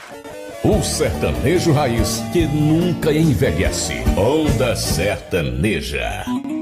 O sertanejo raiz que nunca envelhece. Onda Sertaneja.